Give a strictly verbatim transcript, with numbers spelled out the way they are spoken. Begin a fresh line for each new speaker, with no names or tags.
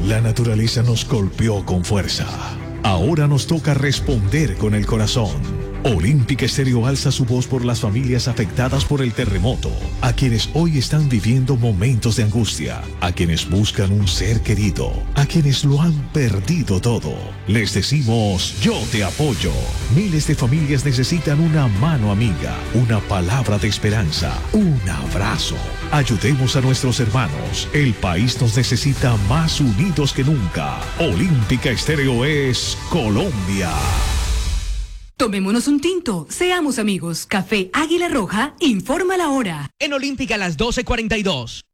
La naturaleza nos golpeó con fuerza. Ahora nos toca responder con el corazón. Olímpica Estéreo alza su voz por las familias afectadas por el terremoto, a quienes hoy están viviendo momentos de angustia, a quienes buscan un ser querido, a quienes lo han perdido todo. Les decimos, yo te apoyo. Miles de familias necesitan una mano amiga, una palabra de esperanza, un abrazo. Ayudemos a nuestros hermanos. El país nos necesita más unidos que nunca. Olímpica Estéreo es Colombia.
Tomémonos un tinto, seamos amigos. Café Águila Roja, informa la hora.
En Olímpica a las doce cuarenta y dos.